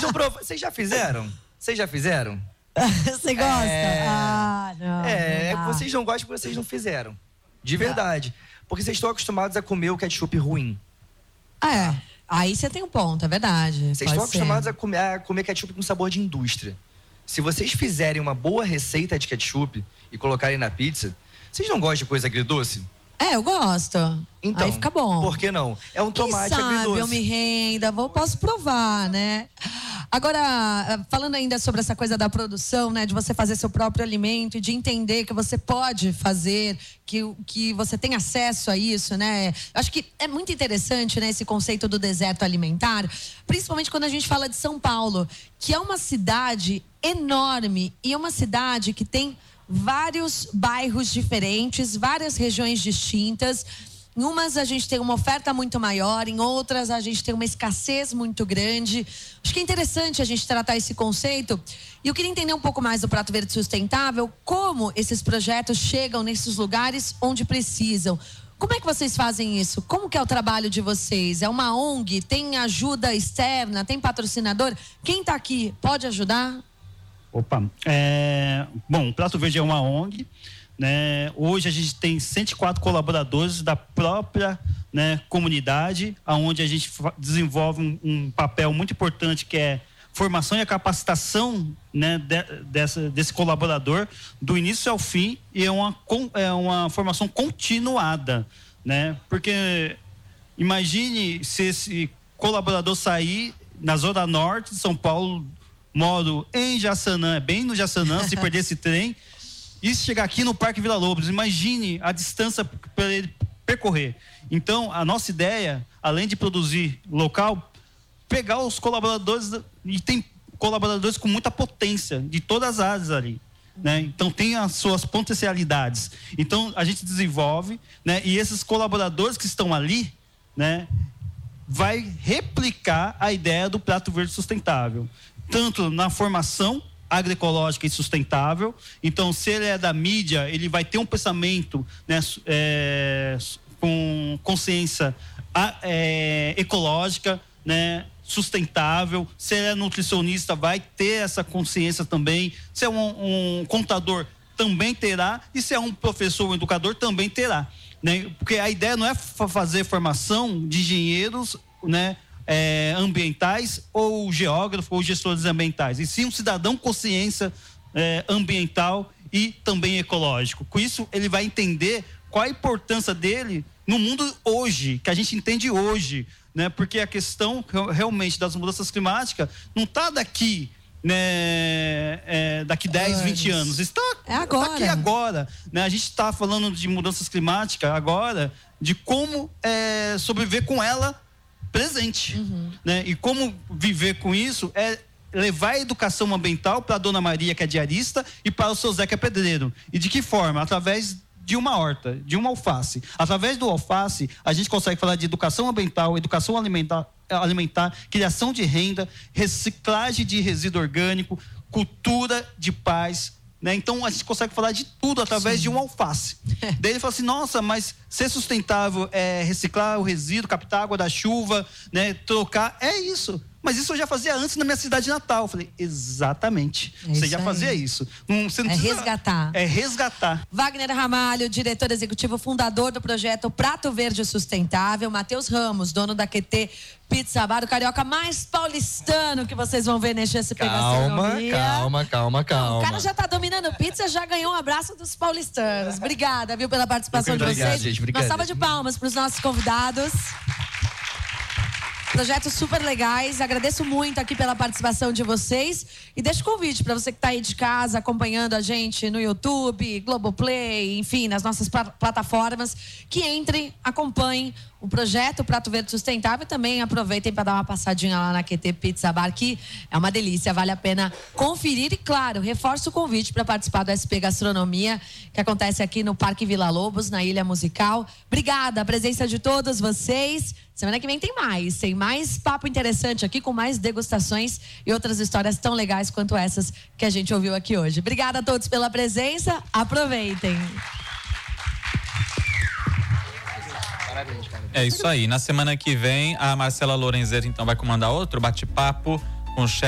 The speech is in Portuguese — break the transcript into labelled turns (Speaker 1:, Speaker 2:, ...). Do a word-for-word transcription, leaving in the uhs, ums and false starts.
Speaker 1: não provam. Vocês já fizeram? Vocês já fizeram?
Speaker 2: Você gosta?
Speaker 1: É...
Speaker 2: Ah, não.
Speaker 1: É,
Speaker 2: não
Speaker 1: é que vocês não gostam porque vocês não fizeram. De verdade. Porque vocês estão acostumados a comer o ketchup ruim.
Speaker 2: É, aí você tem um ponto, é verdade.
Speaker 1: Vocês
Speaker 2: Pode
Speaker 1: estão
Speaker 2: ser.
Speaker 1: acostumados a comer, a comer ketchup com sabor de indústria. Se vocês fizerem uma boa receita de ketchup e colocarem na pizza, vocês não gostam de coisa agridoce?
Speaker 2: É, eu gosto.
Speaker 1: Então,
Speaker 2: aí fica bom.
Speaker 1: Por que não? É um tomate
Speaker 2: Quem sabe
Speaker 1: agridoce.
Speaker 2: eu me renda, vou, posso provar, né? Agora, falando ainda sobre essa coisa da produção, né? De você fazer seu próprio alimento e de entender que você pode fazer, que, que você tem acesso a isso, né? Acho que é muito interessante, né? Esse conceito do deserto alimentar, principalmente quando a gente fala de São Paulo, que é uma cidade enorme e é uma cidade que tem vários bairros diferentes, várias regiões distintas. Em umas a gente tem uma oferta muito maior, em outras a gente tem uma escassez muito grande. Acho que é interessante a gente tratar esse conceito. E eu queria entender um pouco mais do Prato Verde Sustentável, como esses projetos chegam nesses lugares onde precisam. Como é que vocês fazem isso? Como que é o trabalho de vocês? É uma O N G? Tem ajuda externa? Tem patrocinador? Quem está aqui pode ajudar?
Speaker 3: Opa, é, bom, o Prato Verde é uma O N G, né? Hoje a gente tem cento e quatro colaboradores da própria, né, comunidade, onde a gente desenvolve um, um papel muito importante que é formação e a capacitação, né, de, dessa, desse colaborador do início ao fim, e é uma, é uma formação continuada, né? Porque imagine se esse colaborador sair na Zona Norte de São Paulo, moro em Jaçanã, bem no Jaçanã, se perder esse trem, e chegar aqui no Parque Vila Lobos, imagine a distância para ele percorrer. Então, a nossa ideia, além de produzir local, pegar os colaboradores, e tem colaboradores com muita potência, de todas as áreas ali, né? Então, tem as suas potencialidades. Então, a gente desenvolve, né? E esses colaboradores que estão ali, né, vai replicar a ideia do Prato Verde Sustentável, tanto na formação agroecológica e sustentável. Então, se ele é da mídia, ele vai ter um pensamento, né, é, com consciência é, ecológica, né, sustentável. Se ele é nutricionista, vai ter essa consciência também. Se é um, um contador, também terá. E se é um professor ou um educador, também terá, né? Porque a ideia não é fazer formação de engenheiros, né, É, ambientais ou geógrafo ou gestores ambientais, e sim um cidadão com consciência é, ambiental e também ecológico. Com isso ele vai entender qual a importância dele no mundo hoje, que a gente entende hoje, né? Porque a questão realmente das mudanças climáticas não está daqui, né, é, daqui dez, vinte anos, está
Speaker 2: é agora.
Speaker 3: Daqui agora, né? A gente está falando de mudanças climáticas agora, de como é, sobreviver com ela presente, uhum. né? E como viver com isso é levar a educação ambiental para a Dona Maria, que é diarista, e para o seu Zé, que é pedreiro. E de que forma? Através de uma horta, de uma alface. Através do alface, a gente consegue falar de educação ambiental, educação alimentar, alimentar, criação de renda, reciclagem de resíduo orgânico, cultura de paz, né? Então a gente consegue falar de tudo através Sim. de um alface. Daí ele fala assim: nossa, mas ser sustentável é reciclar o resíduo, captar água da chuva, né? Trocar, é isso. Mas isso eu já fazia antes na minha cidade natal. Eu falei, exatamente. É você já aí. fazia isso. Não, você não
Speaker 2: é
Speaker 3: precisa...
Speaker 2: resgatar.
Speaker 3: É resgatar.
Speaker 2: Wagner Ramalho, diretor executivo, fundador do projeto Prato Verde Sustentável. Matheus Ramos, dono da Q T Pizza Bar, o carioca mais paulistano que vocês vão ver nesse S P Gastronomia.
Speaker 1: Calma, calma, calma.
Speaker 2: O cara já tá dominando pizza, já ganhou um abraço dos paulistanos. Obrigada, viu, pela participação de
Speaker 1: obrigado,
Speaker 2: vocês.
Speaker 1: Gente,
Speaker 2: Uma salva de palmas para os nossos convidados. Projetos super legais, agradeço muito aqui pela participação de vocês e deixo o convite para você que está aí de casa acompanhando a gente no YouTube, Globoplay, enfim, nas nossas plataformas, que entrem, acompanhem o projeto Prato Verde Sustentável e também aproveitem para dar uma passadinha lá na Q T Pizza Bar, que é uma delícia, vale a pena conferir. E claro, reforço o convite para participar do S P Gastronomia, que acontece aqui no Parque Vila Lobos, na Ilha Musical. Obrigada a presença de todos vocês. Semana que vem tem mais, tem mais papo interessante aqui, com mais degustações e outras histórias tão legais quanto essas que a gente ouviu aqui hoje. Obrigada a todos pela presença, aproveitem.
Speaker 4: É isso aí. Na semana que vem, a Marcela Lorenzetti então vai comandar outro bate-papo com o chefe